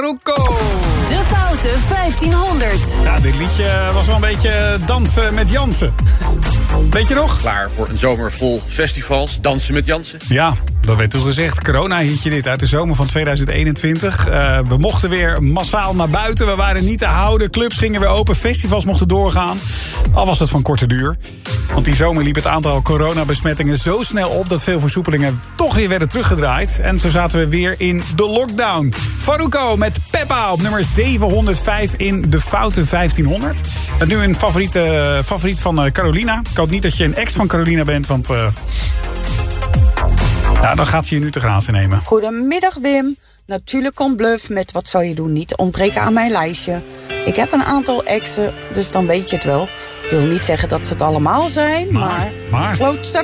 Farruko. De Foute 1500. Ja, dit liedje was wel een beetje dansen met Jansen. Weet je nog? Klaar voor een zomer vol festivals, dansen met Jansen. Ja, dat werd toen gezegd. Corona-hitje dit uit de zomer van 2021. We mochten weer massaal naar buiten. We waren niet te houden. Clubs gingen weer open. Festivals mochten doorgaan. Al was het van korte duur. Want die zomer liep het aantal coronabesmettingen zo snel op dat veel versoepelingen toch weer werden teruggedraaid. En zo zaten we weer in de lockdown. Farruko met Peppa op nummer 705 in de Foute 1500. Met nu een favoriet van Carolina. Ik hoop niet dat je een ex van Carolina bent, want dan gaat ze je nu te grazen nemen. Goedemiddag Wim. Natuurlijk komt Bluff met Wat zou je doen niet ontbreken aan mijn lijstje. Ik heb een aantal exen, dus dan weet je het wel. Ik wil niet zeggen dat ze het allemaal zijn, maar... Maar... Klootzak